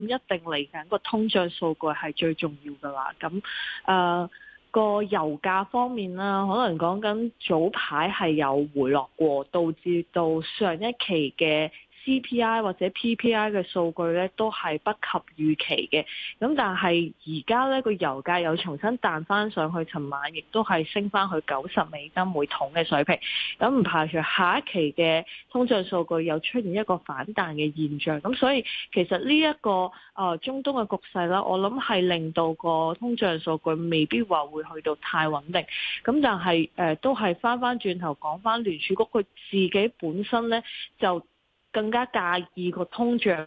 一定嚟緊個通脹數據係最重要㗎啦。咁個油價方面啦，可能講緊早排係有回落過，導致到上一期嘅CPI 或者 PPI 嘅數據咧都係不及預期嘅，咁但係而家咧個油價又重新彈翻上去，尋晚亦都係升翻去90美金每桶嘅水平，咁唔排除下一期嘅通脹數據又出現一個反彈嘅現象，咁所以其實呢一個中東嘅局勢啦，我諗係令到個通脹數據未必話會去到太穩定，咁但係都係翻轉頭講翻聯儲局佢自己本身咧就更加介意個通脹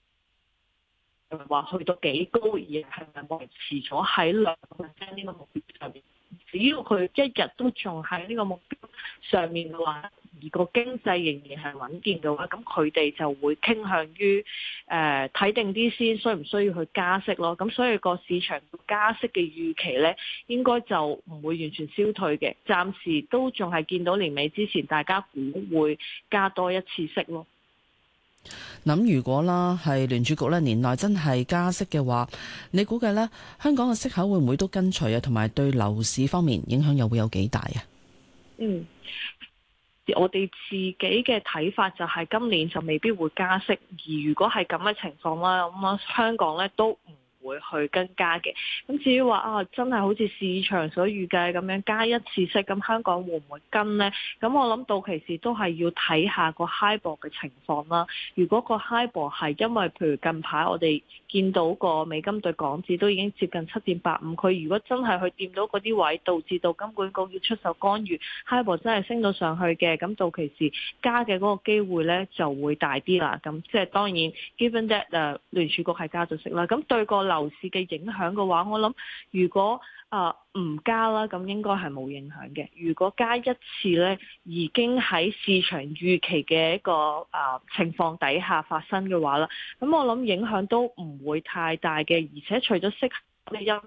話去到幾高，而係咪維持咗喺2%呢個目標上面？只要佢一日都仲喺呢個目標上面嘅話，而個經濟仍然係穩健嘅話，咁佢哋就會傾向於睇定啲先，需唔需要去加息咯？咁所以個市場加息嘅預期呢，應該就唔會完全消退嘅。暫時都仲係見到年尾之前，大家估會加多一次息咯。 如果啦係聯儲局咧年內真係加息嘅話，你估計咧香港嘅息口會唔會都跟隨啊？同埋對樓市方面影響又會有幾大啊？ 我哋自己嘅睇法就係今年就未必會加息，而如果係咁嘅情況啦，咁香港咧都唔會去跟加嘅。咁至於話真係好似市場所預計咁樣加一次息，咁香港會唔會跟呢？咁我諗到期時都係要睇下個 HIBOR 嘅情況啦。如果個 HIBOR 係因為譬如近排我哋見到個美金對港紙都已經接近7.85，佢如果真係去掂到嗰啲位，導致到金管局要出手干預 HIBOR 真係升到上去嘅，咁到期時加嘅嗰個機會呢就會大啲啦。咁即係當然 given that 聯儲局係加咗息啦，咁對個樓市嘅影響嘅話，我諗如果唔加啦，咁應該係冇影響嘅。如果加一次呢，已經喺市場預期嘅一個情況底下發生嘅話啦，咁我諗影響都唔會太大嘅。而且除咗息口嘅因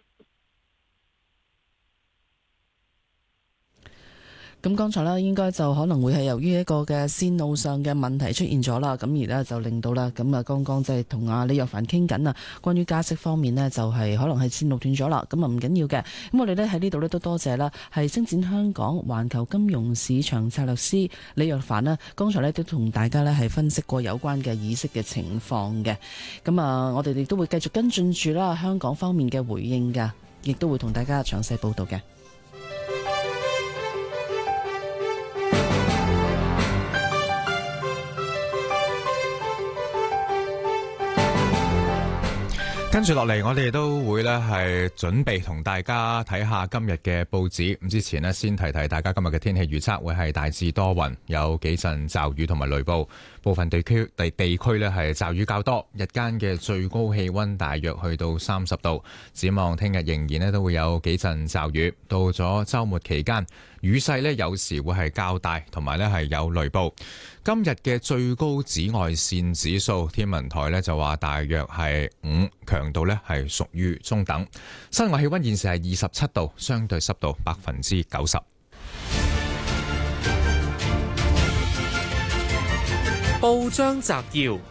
咁剛才咧，應該就可能會係由於一個嘅線路上嘅問題出現咗啦，咁而呢，就令到啦，咁啊剛剛即係同阿李若凡傾緊啊，關於加息方面呢，就係可能係線路斷咗啦，咁啊唔緊要嘅。咁我哋呢喺呢度呢，都多謝啦，係星展香港環球金融市場策略師李若凡呢，剛才呢，都同大家呢係分析過有關嘅議息嘅情況嘅。咁啊，我哋亦都會繼續跟進住啦香港方面嘅回應㗎，亦都會同大家詳細報導嘅。 跟住落嚟，我哋都會呢係準備同大家睇下今日嘅報紙。咁之前呢，先提提大家今日嘅天氣預測會係大致多雲，有幾陣驟雨同埋雷暴，部分地區呢係驟雨較多。日間嘅最高氣溫大約去到30度。展望聽日仍然呢都會有幾陣驟雨，到咗週末期間，雨勢呢有時會係較大，同埋呢係有雷暴。今日嘅最高紫外線指數，天文台呢就話大約係5，強度呢係屬於中等。室外氣溫現時係27度，相對濕度90%。 報章摘要：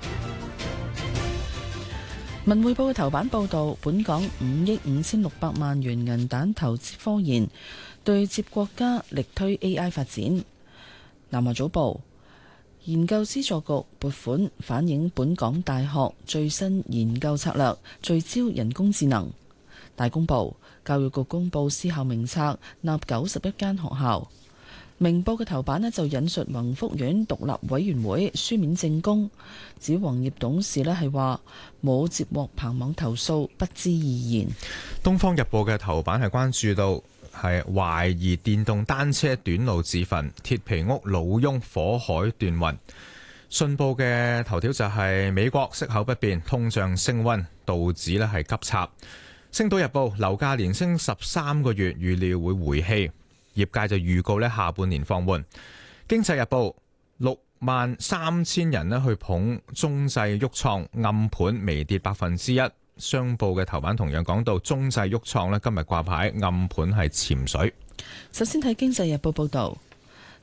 文匯報嘅頭版報道，本港5億5600萬元銀彈投資科研，對接國家力推 AI 發展。南華早報：研究資助局撥款反映本港大學最新研究策略，聚焦人工智能。大公報：教育局公布私校名冊，納91間學校。明報嘅頭版呢就引述宏福苑獨立委員會書面證供，指黃業董事呢係話冇接獲彭網投訴，不知意言。 東方日報嘅頭版係關注到係懷疑電動單車短路自焚，鐵皮屋老翁火海斷魂。信報嘅頭條就係美國息口不變，通脹升溫，道指呢係急插。星島日報樓價連升13個月，預料會回氣。業界就預告呢下半年放緩。經濟日報63000人呢去捧中製郁創，暗盤微跌1%。商報嘅頭版同樣講到中製郁創呢今日掛牌，暗盤係潛水。 首先睇經濟日報報道，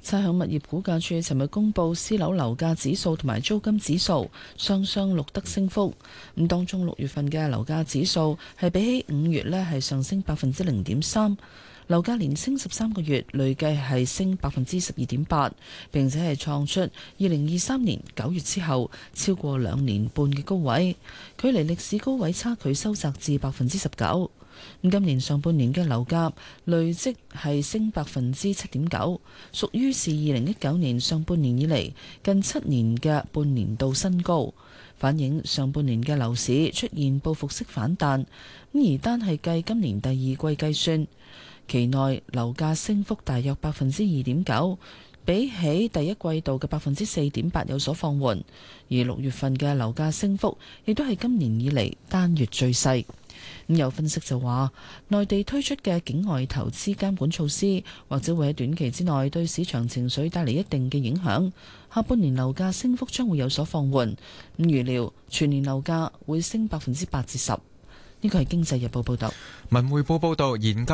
差餉物業估價署尋日公布私樓樓價指數同埋租金指數，雙雙錄得升幅。咁當中6月份嘅樓價指數係比起5月呢係上升0.3%，樓價連升13個月，累計係升12.8%，並且係創出2023年9月之後超過2年半嘅高位，距離歷史高位差距收窄至19%。今年上半年嘅樓價累積係升7.9%，屬於是2019年上半年以嚟近7年嘅半年度新高，反映上半年嘅樓市出現報復式反彈。而單係計今年第二季計算，期內樓價升幅大約2.9%，比起第一季度嘅4.8%有所放緩。而6月份嘅樓價升幅亦都係今年以嚟單月最細。咁有分析就話，內地推出嘅境外投資監管措施，或者會喺短期之內對市場情緒帶嚟一定嘅影響。下半年樓價升幅將會有所放緩。咁預料全年樓價會升8%至10%。呢個係經濟日報報道。 文匯報報道，研究